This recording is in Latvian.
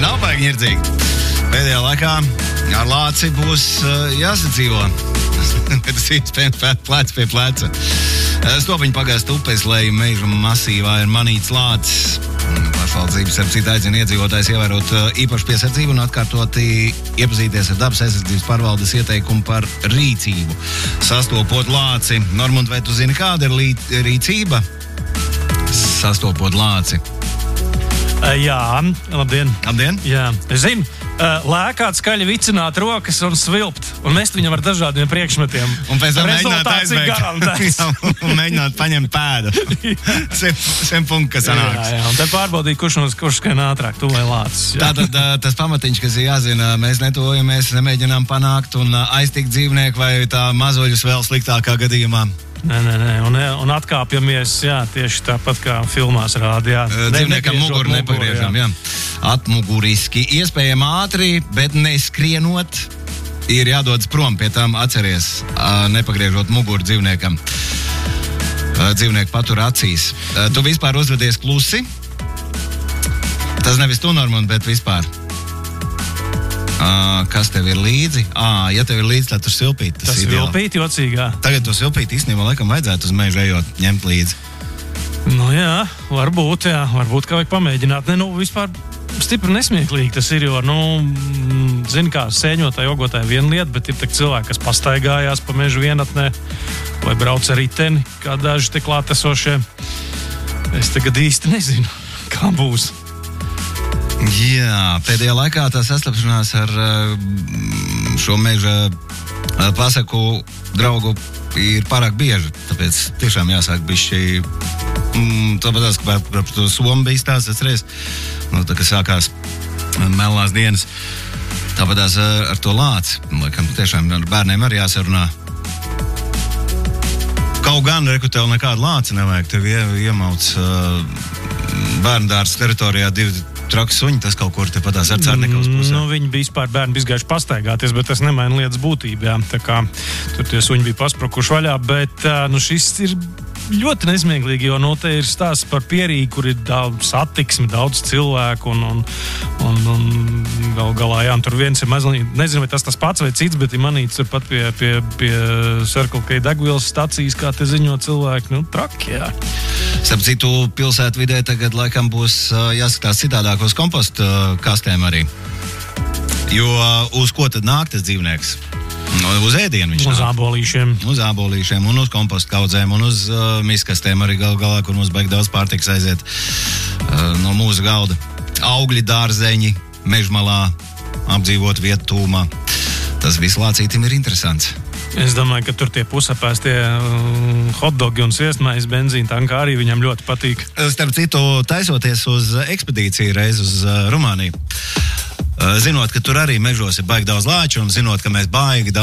Nav baigi ņirdzīgi. Pēdējā laikā ar lāci būs jāsadzīvo. Tas iespējams plēc pie pleca. Stopiņu pagasta upes leju mežu masīvā ir manīts lācis. Pašvaldības ar citu aicina iedzīvotājs ievērot īpašu piesardzību un atkārtoti iepazīties ar dabas aizsardzības pārvaldes ieteikumu par rīcību. Sastopot lāci. Normund, vai tu zini, kāda ir rīcība? Sastopot lāci. Jā, labdien. Labdien. Jā, es zinu. Lēkāt, skaļi vicināt rokas un svilpt. Un mest viņam ar dažādiem priekšmetiem. Un pēc tam mēģināt Rezultāts ir garantēts. un mēģināt paņemt pēdu. Sem punktu, kas sanāks. Jā, un te pārbaudīt, kurš skan ātrāk, tu vai lācis. Tātad tas pamatiņš, kas ir jāzina, mēs netuvojamies, nemēģinām panākt un aiztikt dzīvnieku vai tā mazoļus vēl sliktākā gadījumā. Nē, un atkāpjamies, jā, tieši tāpat kā filmās rādījā. Dzīvniekam muguru nepagriežam, jā. Atmuguriski, iespējami ātri, bet neskrienot, ir jādodas prom, pie tām atceries, nepagriežot muguru dzīvniekam. Dzīvnieku patur acīs. Tu vispār uzvedies klusi? Tas nevis tu, Normund, bet vispār. Kas tev ir līdzi? Ja tev ir līdzi, tad tu silpīt. Tas silpīt jocīgā. Tagad tu silpīt īstenībā laikam vajadzētu uz mežu ejot, ņemt līdzi. Nu jā, varbūt kā vajag pamēģināt. Vispār stipri nesmieklīgi tas ir, jo, zini kā, sēņotāji, ogotāji viena lieta, bet ir tak cilvēki, kas pastaigājās pa mežu vienatnē, vai brauc ar riteni, kā daži te klātesošie. Es tagad īsti nezinu, kā būs. Jā, pēdējā laikā tā sastapšanās ar šo meža pasaku draugu ir pārāk bieži, tāpēc tiešām jāsāk bišķi, tāpēc, ka par to somu bija stāsts atceries, tā kā sākās melnās dienas, tāpēc ar to lāci, laikam tiešām ar bērniem arī jāsarunā. Kaut gan, reku, tev nekādu lāci nevajag, tev iemauc bērndārs teritorijā 2 traki suņi, tas kaut kur te patās ar Cārnikavas pusē. Viņi bija vispār bērni izgājuši pastaigāties, bet tas nemaina lietas būtību, jā. Tā kā tur tie suņi bija pasprukuši vaļā, bet šis ir ļoti nesmieklīgi, jo te ir stāsts par Pierīgu, kur ir daudz satiksmi, daudz cilvēku un galā, jā, tur viens ir mazliet, nezinu, vai tas pats vai cits, bet ir manīts pat pie Circle K degvielas stacijas, kā te ziņo cilvēki, traki, jā. Starp citu, pilsētvidē tagad laikam būs jāskatās citādāk uz kompostu kastēm arī. Jo uz ko tad nāk tas dzīvnieks? Uz ēdienu viņš uz nāk. Uz ābolīšiem un uz kompostu kaudzēm un uz miskastēm arī galā, kur mums baigi daudz pārtiks aiziet no mūsu galda. Augļi, dārzeņi, mežmalā, apdzīvot vietu tūmā. Tas viss lācītim ir interesants. Es domāju, ka tur tie pusapēstie hotdogi un sviestmaize benzīna tankā arī viņam ļoti patīk. Starp citu, taisoties uz ekspedīciju reiz uz Rumāniju, zinot, ka tur arī mežos ir baigi daudz lāču un zinot, ka mēs baigi daudz